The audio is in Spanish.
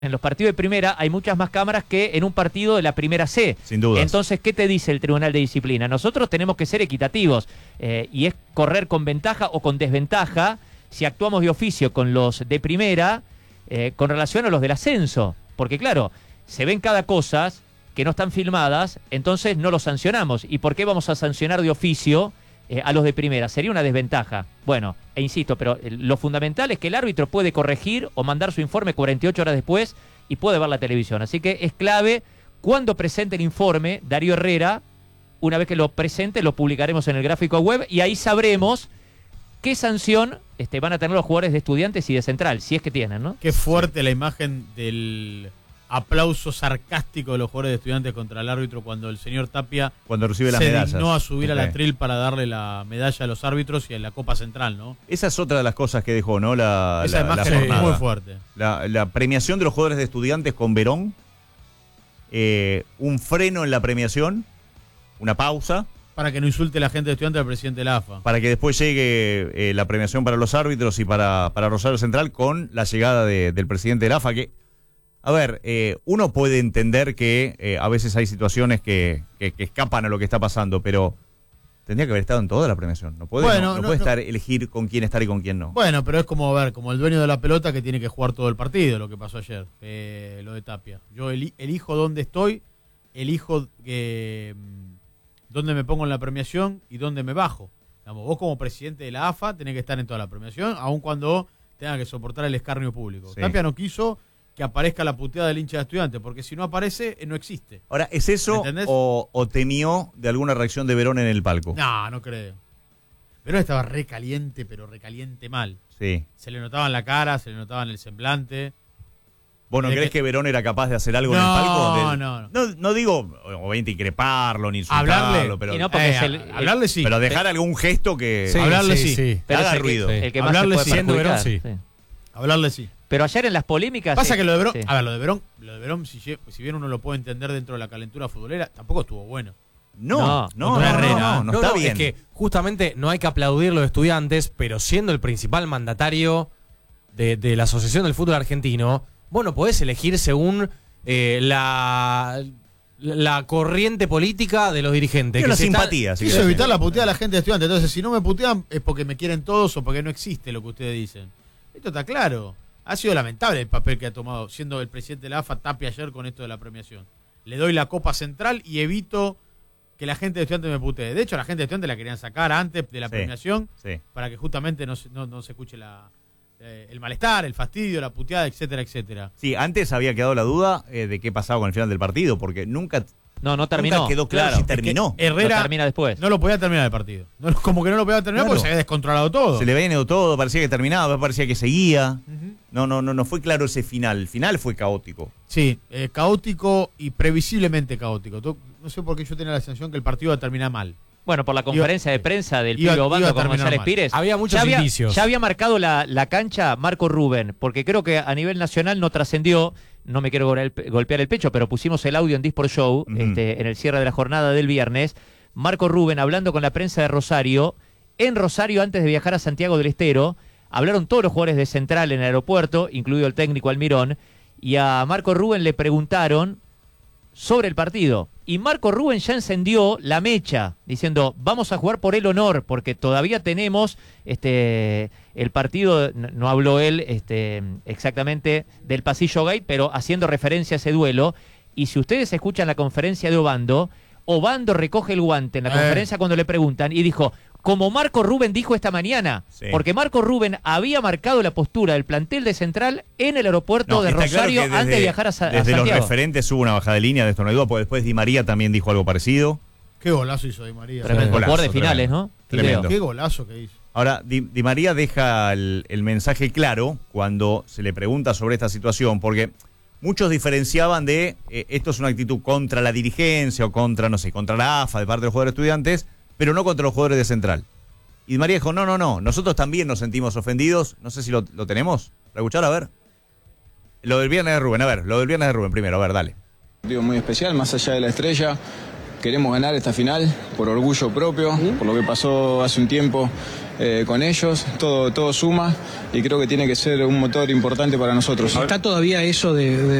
En los partidos de primera hay muchas más cámaras que en un partido de la primera C. Sin duda. Entonces, ¿qué te dice el Tribunal de Disciplina? Nosotros tenemos que ser equitativos y es correr con ventaja o con desventaja si actuamos de oficio con los de primera con relación a los del ascenso. Porque claro, se ven cada cosa que no están filmadas, entonces no los sancionamos. ¿Y por qué vamos a sancionar de oficio a los de primera? Sería una desventaja. Bueno, insisto, pero lo fundamental es que el árbitro puede corregir o mandar su informe 48 horas después y puede ver la televisión. Así que es clave cuando presente el informe Darío Herrera. Una vez que lo presente, lo publicaremos en el gráfico web y ahí sabremos qué sanción van a tener los jugadores de Estudiantes y de Central, si es que tienen, ¿no? Qué fuerte la imagen del aplauso sarcástico de los jugadores de Estudiantes contra el árbitro cuando el señor Tapia cuando recibe las se medallas. dignó a subir al atril para darle la medalla a los árbitros y a la Copa Central, ¿no? Esa es otra de las cosas que dejó, ¿no? Esa imagen jornada. es muy fuerte. La premiación de los jugadores de Estudiantes con Verón, un freno en la premiación, una pausa. Para que no insulte la gente de Estudiantes al presidente de la AFA. Para que después llegue la premiación para los árbitros y para Rosario Central con la llegada del presidente de la AFA, que, a ver, uno puede entender que a veces hay situaciones que escapan a lo que está pasando, pero tendría que haber estado en toda la premiación. No puede, bueno, no puede elegir con quién estar y con quién no. Bueno, pero es como, a ver, como el dueño de la pelota que tiene que jugar todo el partido, lo que pasó ayer, lo de Tapia. Yo elijo dónde estoy, elijo dónde me pongo en la premiación y dónde me bajo. Digamos, vos como presidente de la AFA tenés que estar en toda la premiación, aun cuando tenga que soportar el escarnio público. Sí. Tapia no quiso que aparezca la puteada del hincha de Estudiantes, porque si no aparece, no existe. Ahora, ¿es eso o temió de alguna reacción de Verón en el palco? No creo. Verón estaba recaliente, pero recaliente mal. Sí. Se le notaba en la cara, se le notaba en el semblante. ¿Vos no crees que Verón era capaz de hacer algo en el palco? No digo, obviamente, increparlo, ni insultarlo, pero... No, hablarle sí. Pero dejar algún gesto que... Sí, hablarle sí. Que haga ruido. El que más hablarle se puede Verón, sí. Hablarle sí. Pero ayer en las polémicas... Pasa que lo de Verón... Sí. A ver, lo de Verón, si bien uno lo puede entender dentro de la calentura futbolera, tampoco estuvo bueno. No está bien. Es que justamente no hay que aplaudir los Estudiantes, pero siendo el principal mandatario de la Asociación del Fútbol Argentino... Vos no podés elegir según la corriente política de los dirigentes. La simpatía. Quiso evitar la puteada de la gente de Estudiantes. Entonces, si no me putean es porque me quieren todos o porque no existe lo que ustedes dicen. Esto está claro. Ha sido lamentable el papel que ha tomado, siendo el presidente de la AFA Tapia ayer con esto de la premiación. Le doy la Copa Central y evito que la gente de Estudiantes me putee. De hecho, la gente de Estudiantes la querían sacar antes de la premiación para que justamente no se escuche el malestar, el fastidio, la puteada, etcétera, etcétera. Sí, antes había quedado la duda de qué pasaba con el final del partido, porque nunca terminó. Nunca quedó claro si terminó. Herrera no termina después. No lo podía terminar el partido. Como que no lo podía terminar porque se había descontrolado todo. Se le había ido todo, parecía que terminaba, parecía que seguía. No fue claro ese final. El final fue caótico. Sí, caótico y previsiblemente caótico. No sé por qué yo tenía la sensación que el partido iba a terminar mal. Bueno, por la conferencia de prensa del Pibe Obando con González Pires. Había muchos indicios. Ya había marcado la cancha Marco Rubén, porque creo que a nivel nacional no trascendió. No me quiero golpear el pecho, pero pusimos el audio en Disport Show en el cierre de la jornada del viernes. Marco Rubén hablando con la prensa de Rosario. En Rosario, antes de viajar a Santiago del Estero, hablaron todos los jugadores de Central en el aeropuerto, incluido el técnico Almirón, y a Marco Rubén le preguntaron sobre el partido. Y Marco Rubén ya encendió la mecha, diciendo, vamos a jugar por el honor, porque todavía tenemos el partido, no habló él exactamente del pasillo gay, pero haciendo referencia a ese duelo. Y si ustedes escuchan la conferencia de Obando recoge el guante en la conferencia cuando le preguntan, y dijo, como Marco Rubén dijo esta mañana, porque Marco Rubén había marcado la postura del plantel de Central en el aeropuerto de Rosario antes de viajar a Santiago. Desde los referentes hubo una bajada de línea, de esto no hay duda, porque después Di María también dijo algo parecido. Qué golazo hizo Di María. Tremendo jugador de finales, ¿no? Tremendo. Qué golazo que hizo. Ahora, Di María deja el mensaje claro cuando se le pregunta sobre esta situación, porque muchos diferenciaban de esto es una actitud contra la dirigencia o contra la AFA de parte de los jugadores Estudiantes, pero no contra los jugadores de Central. Y Di María dijo, no, nosotros también nos sentimos ofendidos. No sé si lo tenemos. ¿Para escuchar? A ver. Lo del viernes de Rubén, primero, a ver, dale. Un partido muy especial, más allá de la estrella. Queremos ganar esta final por orgullo propio, por lo que pasó hace un tiempo con ellos, todo suma y creo que tiene que ser un motor importante para nosotros. ¿Está todavía eso de